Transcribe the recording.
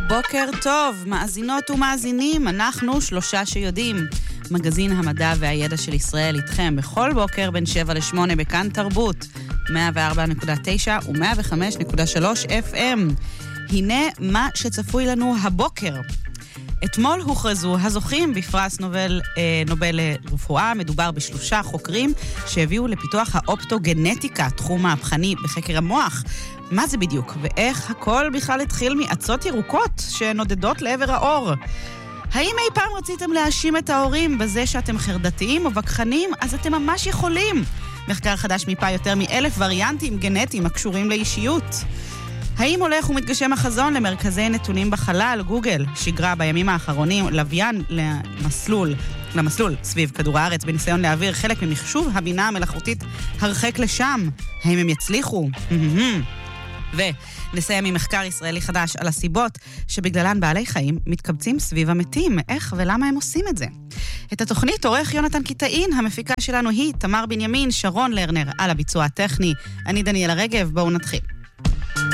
בוקר טוב, מאזינות ומאזינים, אנחנו שלושה שיודעים. מגזין המדע והידע של ישראל איתכם בכל בוקר בין 7 ל-8 בכאן תרבות, 104.9 ו-105.3 FM. הנה מה שצפוי לנו הבוקר. אתמול הוכרזו הזוכים בפרס נובל לרפואה. מדובר בשלושה חוקרים שהביאו לפיתוח האופטוגנטיקה, תחום מהפכני בחקר המוח. מה זה בדיוק? ואיך הכל בכלל התחיל מעצות ירוקות שנודדות לעבר האור? האם אי פעם רציתם להאשים את ההורים בזה שאתם חרדתיים או וכחנים? אז אתם ממש יכולים. מחקר חדש מיפה יותר מ1,000 וריאנטים גנטיים הקשורים לאישיות. האם הולך ומתגשם החזון למרכזי נתונים בחלל? גוגל שיגרה בימים האחרונים לוויין למסלול סביב כדור הארץ בניסיון להעביר חלק ממחשוב הבינה המלאכותית הרחק לשם. האם הם יצליחו? ונסיים עם מחקר ישראלי חדש על הסיבות שבגללן בעלי חיים מתקבצים סביב המתים. איך ולמה הם עושים את זה? את התוכנית עורך יונתן קיטאין, המפיקה שלנו היא תמר בנימין, שרון לרנר על הביצוע הטכני. אני דניאלה רגב, בואו נתחיל.